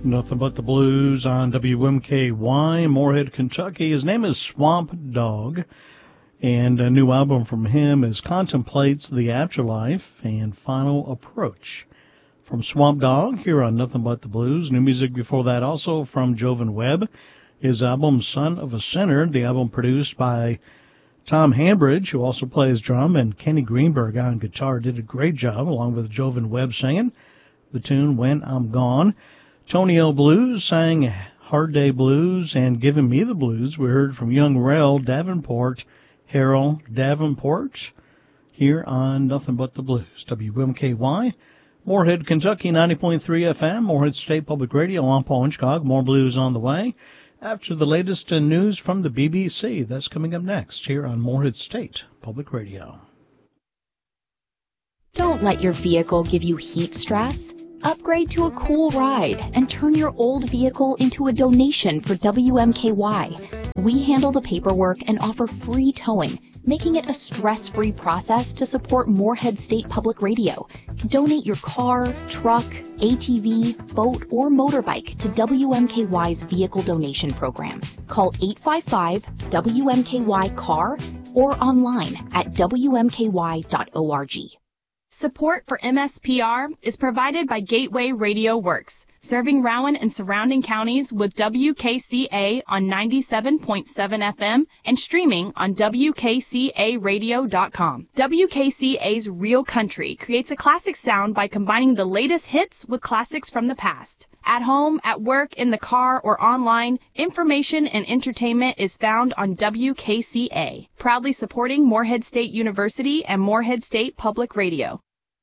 Nothing But the Blues on WMKY, Moorhead, Kentucky. His name is Swamp Dogg, and a new album from him is Contemplates the Afterlife and Final Approach. From Swamp Dogg, here on Nothing But the Blues. New music before that also from Jovan Webb. His album, Son of a Sinner, the album produced by Tom Hambridge, who also plays drum, and Kenny Greenberg on guitar, did a great job, along with Jovan Webb singing the tune When I'm Gone. Tony L. Blues sang Hard Day Blues and Giving Me the Blues. We heard from young Rel Davenport, Harold Davenport, here on Nothing But the Blues. WMKY, Moorhead, Kentucky, 90.3 FM, Moorhead State Public Radio. I'm Paul Hinchcog. More blues on the way after the latest news from the BBC. That's coming up next here on Moorhead State Public Radio. Don't let your vehicle give you heat stress. Upgrade to a cool ride and turn your old vehicle into a donation for WMKY. We handle the paperwork and offer free towing, making it a stress-free process to support Moorhead State Public Radio. Donate your car, truck, ATV, boat, or motorbike to WMKY's Vehicle Donation Program. Call 855-WMKY-CAR or online at WMKY.org. Support for MSPR is provided by Gateway Radio Works, serving Rowan and surrounding counties with WKCA on 97.7 FM and streaming on WKCAradio.com. WKCA's Real Country creates a classic sound by combining the latest hits with classics from the past. At home, at work, in the car, or online, information and entertainment is found on WKCA, proudly supporting Moorhead State University and Moorhead State Public Radio.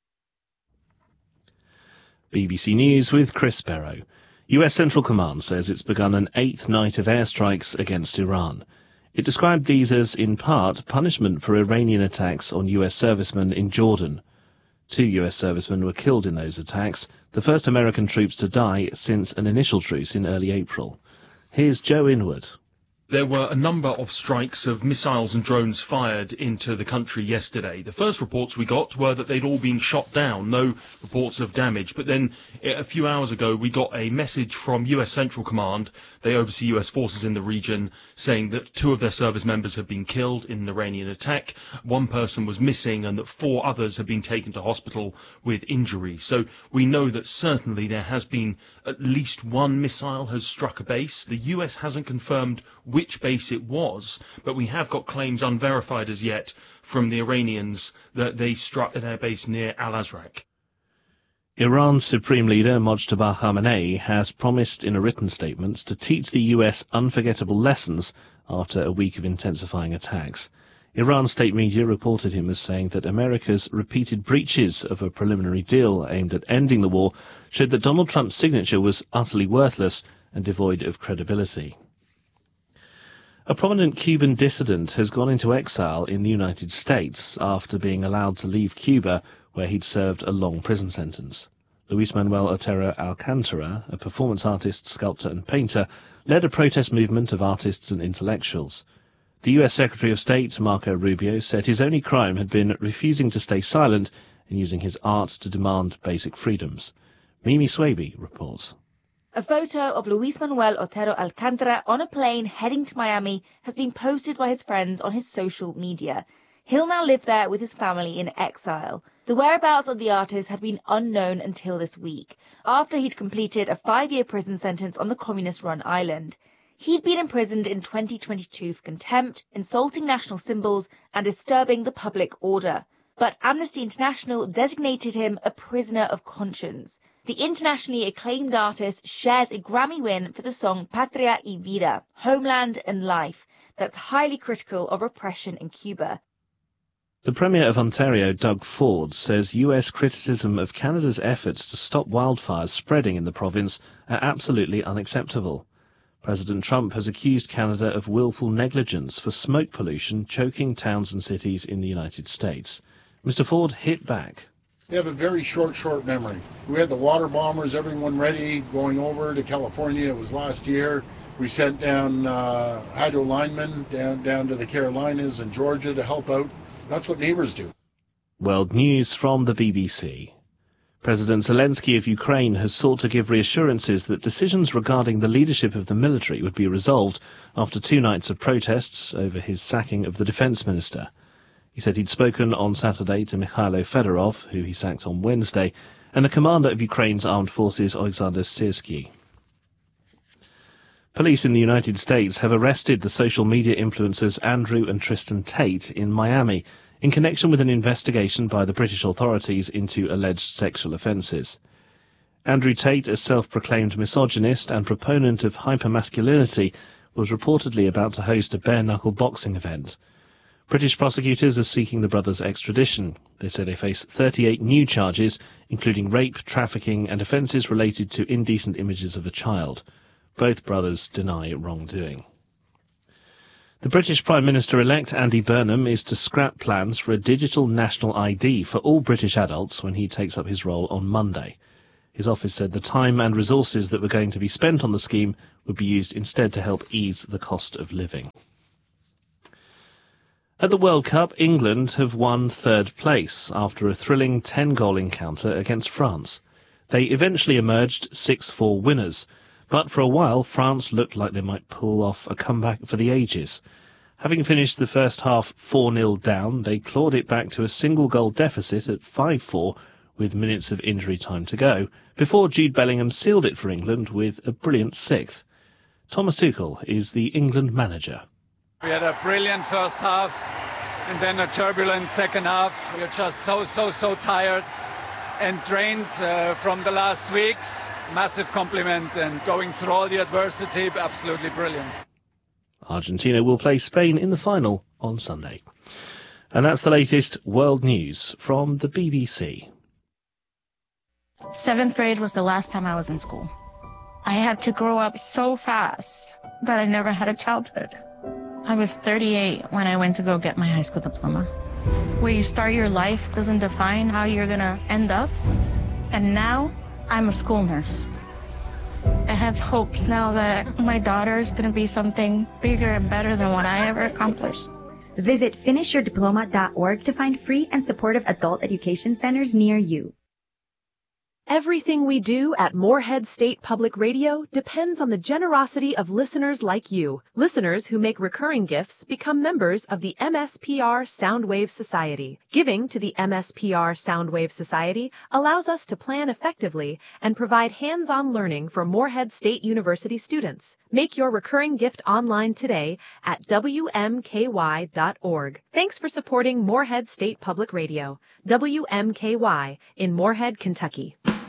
BBC News with Chris Barrow. US Central Command says it's begun an 8th night of airstrikes against Iran. It described these as, in part, punishment for Iranian attacks on US servicemen in Jordan. 2 US servicemen were killed in those attacks, the first American troops to die since an initial truce in early April. Here's Joe Inwood. There were a number of strikes of missiles and drones fired into the country yesterday. The first reports we got were that they'd all been shot down, no reports of damage. But then a few hours ago we got a message from US Central Command, they oversee US forces in the region, saying that 2 of their service members had been killed in an Iranian attack, 1 person was missing, and that 4 others had been taken to hospital with injuries. So we know that certainly there has been at least 1 missile has struck a base. The US hasn't confirmed which base it was, but we have got claims unverified as yet from the Iranians that they struck at their base near Al-Azraq. Iran's Supreme Leader Mojtaba Khamenei has promised in a written statement to teach the US unforgettable lessons after a week of intensifying attacks. Iran's state media reported him as saying that America's repeated breaches of a preliminary deal aimed at ending the war showed that Donald Trump's signature was utterly worthless and devoid of credibility. A prominent Cuban dissident has gone into exile in the United States after being allowed to leave Cuba, where he'd served a long prison sentence. Luis Manuel Otero Alcantara, a performance artist, sculptor and painter, led a protest movement of artists and intellectuals. The US Secretary of State, Marco Rubio, said his only crime had been refusing to stay silent and using his art to demand basic freedoms. Mimi Swaby reports. A photo of Luis Manuel Otero Alcantara on a plane heading to Miami has been posted by his friends on his social media. He'll now live there with his family in exile. The whereabouts of the artist had been unknown until this week, after he'd completed a 5-year prison sentence on the communist-run island. He'd been imprisoned in 2022 for contempt, insulting national symbols, and disturbing the public order. But Amnesty International designated him a prisoner of conscience. The internationally acclaimed artist shares a Grammy win for the song Patria y Vida, Homeland and Life, that's highly critical of repression in Cuba. The Premier of Ontario, Doug Ford, says US criticism of Canada's efforts to stop wildfires spreading in the province are absolutely unacceptable. President Trump has accused Canada of willful negligence for smoke pollution choking towns and cities in the United States. Mr. Ford hit back. They have a very short memory. We had the water bombers, everyone ready, going over to California. It was last year. We sent down hydro linemen down to the Carolinas and Georgia to help out. That's what neighbors do. World News from the BBC. President Zelensky of Ukraine has sought to give reassurances that decisions regarding the leadership of the military would be resolved after 2 nights of protests over his sacking of the defense minister. He said he'd spoken on Saturday to Mikhailo Fedorov, who he sacked on Wednesday, and the commander of Ukraine's armed forces, Oleksandr Syrsky. Police in the United States have arrested the social media influencers Andrew and Tristan Tate in Miami in connection with an investigation by the British authorities into alleged sexual offences. Andrew Tate, a self-proclaimed misogynist and proponent of hypermasculinity, was reportedly about to host a bare-knuckle boxing event. British prosecutors are seeking the brothers' extradition. They say they face 38 new charges, including rape, trafficking and offences related to indecent images of a child. Both brothers deny wrongdoing. The British Prime Minister-elect Andy Burnham is to scrap plans for a digital national ID for all British adults when he takes up his role on Monday. His office said the time and resources that were going to be spent on the scheme would be used instead to help ease the cost of living. At the World Cup, England have won 3rd place after a thrilling 10-goal encounter against France. They eventually emerged 6-4 winners. But for a while, France looked like they might pull off a comeback for the ages. Having finished the first half 4-0 down, they clawed it back to a single-goal deficit at 5-4 with minutes of injury time to go, before Jude Bellingham sealed it for England with a brilliant 6th. Thomas Tuchel is the England manager. We had a brilliant first half and then a turbulent second half. We are just so tired and drained from the last weeks. Massive compliment, and going through all the adversity, absolutely brilliant. Argentina will play Spain in the final on Sunday. And that's the latest world news from the BBC. 7th grade was the last time I was in school. I had to grow up so fast, but I never had a childhood. I was 38 when I went to go get my high school diploma. Where you start your life doesn't define how you're going to end up. And now, I'm a school nurse. I have hopes now that my daughter is going to be something bigger and better than what I ever accomplished. Visit finishyourdiploma.org to find free and supportive adult education centers near you. Everything we do at Morehead State Public Radio depends on the generosity of listeners like you. Listeners who make recurring gifts become members of the MSPR Soundwave Society. Giving to the MSPR Soundwave Society allows us to plan effectively and provide hands-on learning for Morehead State University students. Make your recurring gift online today at WMKY.org. Thanks for supporting Morehead State Public Radio, WMKY, in Morehead, Kentucky.